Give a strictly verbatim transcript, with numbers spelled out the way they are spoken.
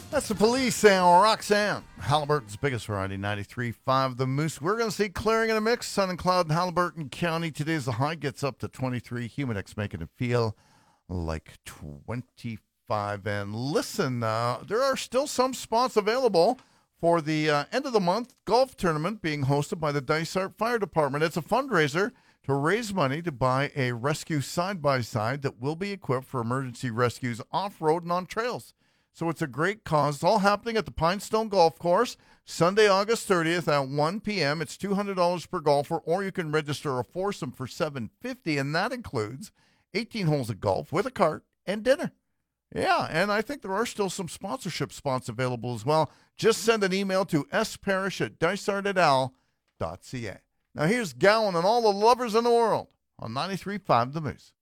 That's the Police and Roxanne. Halliburton's biggest variety, ninety-three point five The Moose. We're going to see clearing in a mix. Sun and cloud in Halliburton County. Today's the high gets up to twenty-three. Humidex making it feel like twenty-five. And listen, uh, there are still some spots available for the uh, end of the month golf tournament being hosted by the Dysart Fire Department. It's a fundraiser to raise money to buy a rescue side-by-side that will be equipped for emergency rescues off-road and on trails. So it's a great cause. It's all happening at the Pinestone Golf Course, Sunday, August thirtieth at one p.m. It's two hundred dollars per golfer, or you can register a foursome for seven hundred fifty dollars, and that includes eighteen holes of golf with a cart and dinner. Yeah, and I think there are still some sponsorship spots available as well. Just send an email to sparish at dysart et al dot c a. Now here's Gowan and all the lovers in the world on ninety-three point five The Moose.